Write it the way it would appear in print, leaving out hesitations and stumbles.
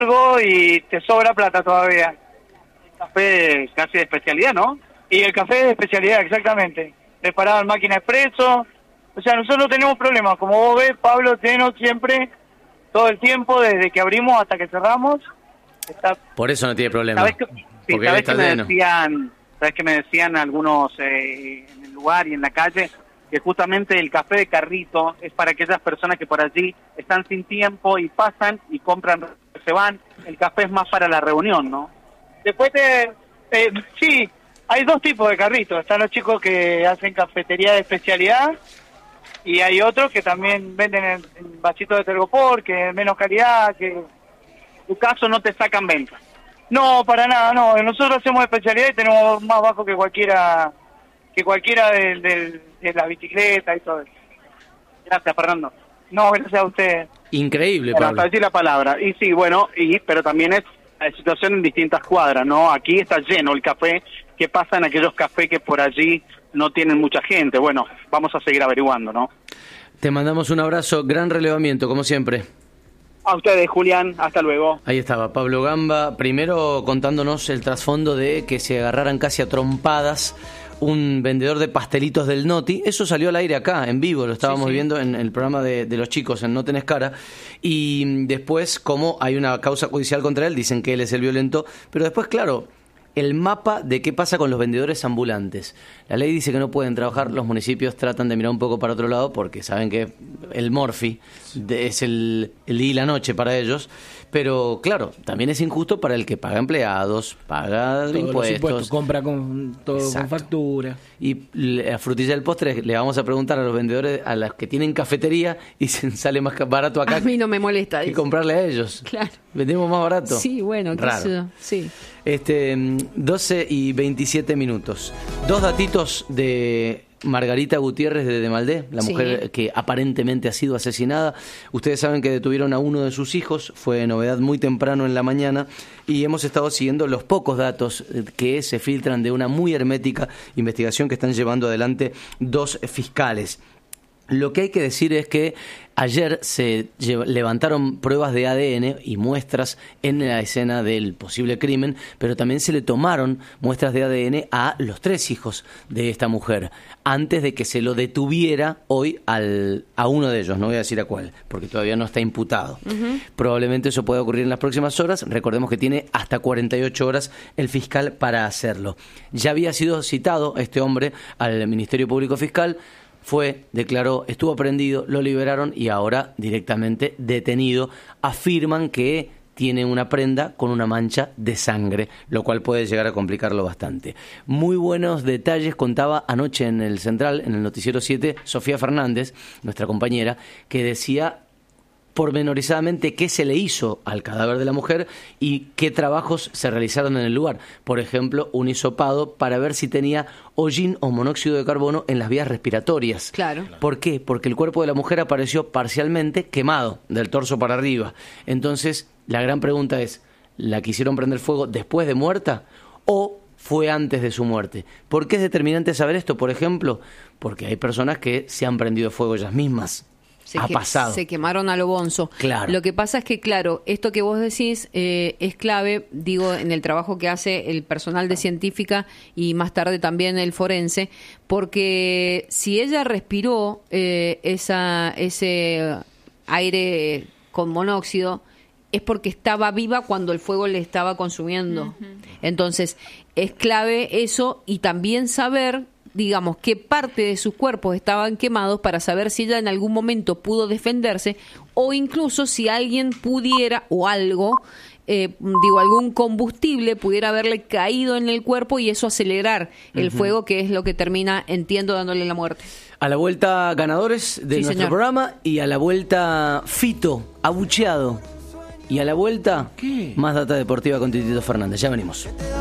algo y te sobra plata todavía. El café casi de especialidad, ¿no? Y el café de especialidad, exactamente. Preparado en máquina expreso. O sea, nosotros no tenemos problemas. Como vos ves, Pablo, tenemos siempre, todo el tiempo, desde que abrimos hasta que cerramos. Está... Por eso no tiene problema. ¿Sabés que me decían algunos en el lugar y en la calle? Que justamente el café de carrito es para aquellas personas que por allí están sin tiempo y pasan y compran, se van. El café es más para la reunión, ¿no? Después sí, hay dos tipos de carritos. Están los chicos que hacen cafetería de especialidad y hay otros que también venden en vasitos de tergopor, que es menos calidad, que en tu caso no te sacan venta. No, para nada, no. Nosotros hacemos especialidad y tenemos más bajo que cualquiera de la bicicleta y todo eso. Gracias, Fernando. No, gracias a usted. Increíble, Para Pablo. decir la palabra. Y sí, bueno, pero también es la situación en distintas cuadras, ¿no? Aquí está lleno el café. ¿Qué pasa en aquellos cafés que por allí no tienen mucha gente? Bueno, vamos a seguir averiguando, ¿no? Te mandamos un abrazo, gran relevamiento, como siempre. A ustedes, Julián, hasta luego. Ahí estaba Pablo Gamba, primero contándonos el trasfondo de que se agarraran casi a trompadas un vendedor de pastelitos del Noti. Eso salió al aire acá, en vivo, lo estábamos viendo en el programa de los chicos, en No Tenés Cara. Y después, como hay una causa judicial contra él, dicen que él es el violento, pero después, claro, el mapa de qué pasa con los vendedores ambulantes. La ley dice que no pueden trabajar, los municipios tratan de mirar un poco para otro lado porque saben que el Morphy es el día y la noche para ellos, pero claro, también es injusto para el que paga empleados, paga todos impuestos, compra con todo. Exacto. Con factura. Y la frutilla del postre le vamos a preguntar a los vendedores, a los que tienen cafetería, y se sale más barato acá. A mí no me molesta que eso. comprarle a ellos. Claro. Vendemos más barato. Sí, bueno, qué sé yo. Sí. 12 y 27 minutos. Dos datitos de Margarita Gutiérrez de Maldé, la mujer que aparentemente ha sido asesinada. Ustedes saben que detuvieron a uno de sus hijos, fue novedad muy temprano en la mañana, y hemos estado siguiendo los pocos datos que se filtran de una muy hermética investigación que están llevando adelante dos fiscales. Lo que hay que decir es que ayer se levantaron pruebas de ADN y muestras en la escena del posible crimen, pero también se le tomaron muestras de ADN a los tres hijos de esta mujer, antes de que se lo detuviera hoy a uno de ellos, no voy a decir a cuál, porque todavía no está imputado. Probablemente eso pueda ocurrir en las próximas horas. Recordemos que tiene hasta 48 horas el fiscal para hacerlo. Ya había sido citado este hombre al Ministerio Público Fiscal, declaró, estuvo aprehendido, lo liberaron y ahora directamente detenido. Afirman que tiene una prenda con una mancha de sangre, lo cual puede llegar a complicarlo bastante. Muy buenos detalles contaba anoche en el Central, en el Noticiero 7, Sofía Fernández, nuestra compañera, que decía pormenorizadamente qué se le hizo al cadáver de la mujer y qué trabajos se realizaron en el lugar. Por ejemplo, un hisopado para ver si tenía hollín o monóxido de carbono en las vías respiratorias. Claro. ¿Por qué? Porque el cuerpo de la mujer apareció parcialmente quemado, del torso para arriba. Entonces, la gran pregunta es, ¿la quisieron prender fuego después de muerta o fue antes de su muerte? ¿Por qué es determinante saber esto, por ejemplo? Porque hay personas que se han prendido fuego ellas mismas. Pasado. Se quemaron a lo bonzo. Claro. Lo que pasa es que, claro, esto que vos decís es clave, digo, en el trabajo que hace el personal de científica y más tarde también el forense, porque si ella respiró ese aire con monóxido, es porque estaba viva cuando el fuego le estaba consumiendo. Entonces, es clave eso y también saber, digamos, qué parte de sus cuerpos estaban quemados para saber si ella en algún momento pudo defenderse o incluso si alguien pudiera o algo, algún combustible pudiera haberle caído en el cuerpo y eso acelerar el fuego, que es lo que termina, entiendo, dándole la muerte. A la vuelta, ganadores de nuestro programa, y a la vuelta, Fito, abucheado. Y a la vuelta, más data deportiva con Titito Fernández. Ya venimos.